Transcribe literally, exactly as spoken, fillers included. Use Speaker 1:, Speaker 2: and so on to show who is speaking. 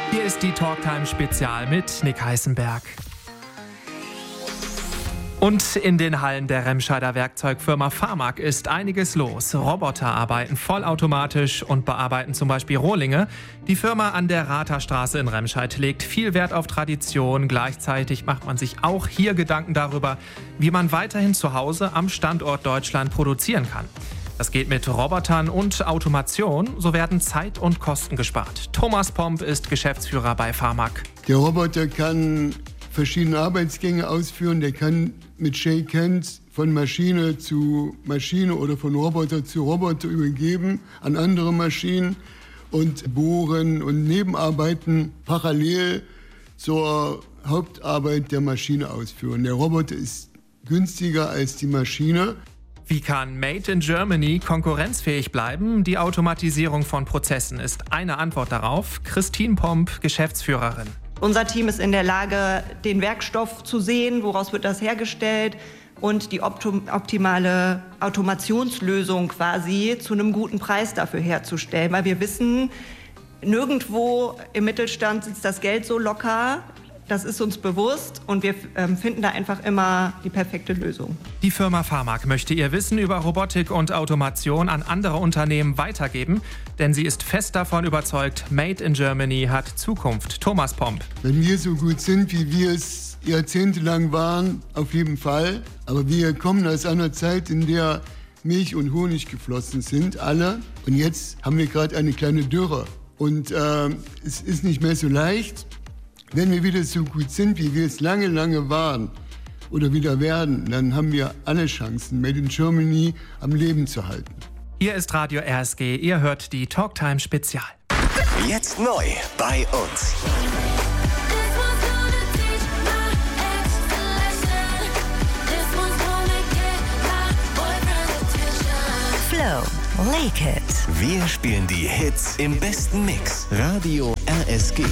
Speaker 1: Hier ist die Talktime Spezial mit Nick Heißenberg. Und in den Hallen der Remscheider Werkzeugfirma Farmag ist einiges los. Roboter arbeiten vollautomatisch und bearbeiten zum Beispiel Rohlinge. Die Firma an der Ratherstraße in Remscheid legt viel Wert auf Tradition. Gleichzeitig macht man sich auch hier Gedanken darüber, wie man weiterhin zu Hause am Standort Deutschland produzieren kann. Das geht mit Robotern und Automation, so werden Zeit und Kosten gespart. Thomas Pomp ist Geschäftsführer bei Farmag.
Speaker 2: Der Roboter kann verschiedene Arbeitsgänge ausführen. Der kann mit Shake Hands von Maschine zu Maschine oder von Roboter zu Roboter übergeben an andere Maschinen und bohren und Nebenarbeiten parallel zur Hauptarbeit der Maschine ausführen. Der Roboter ist günstiger als die Maschine.
Speaker 1: Wie kann Made in Germany konkurrenzfähig bleiben? Die Automatisierung von Prozessen ist eine Antwort darauf. Christine Pomp, Geschäftsführerin.
Speaker 3: Unser Team ist in der Lage, den Werkstoff zu sehen, woraus wird das hergestellt und die optimale Automationslösung quasi zu einem guten Preis dafür herzustellen. Weil wir wissen, nirgendwo im Mittelstand sitzt das Geld so locker. Das ist uns bewusst und wir ähm, finden da einfach immer die perfekte Lösung.
Speaker 1: Die Firma Farmag möchte ihr Wissen über Robotik und Automation an andere Unternehmen weitergeben, denn sie ist fest davon überzeugt, Made in Germany hat Zukunft. Thomas Pomp.
Speaker 2: Wenn wir so gut sind, wie wir es jahrzehntelang waren, auf jeden Fall. Aber wir kommen aus einer Zeit, in der Milch und Honig geflossen sind, alle. Und jetzt haben wir gerade eine kleine Dürre. Und äh, es ist nicht mehr so leicht. Wenn wir wieder so gut sind, wie wir es lange, lange waren oder wieder werden, dann haben wir alle Chancen, Made in Germany am Leben zu halten.
Speaker 1: Hier ist Radio R S G, ihr hört die Talktime Spezial.
Speaker 4: Jetzt neu bei uns.
Speaker 5: Flow, Lake It.
Speaker 4: Wir spielen die Hits im besten Mix. Radio R S G.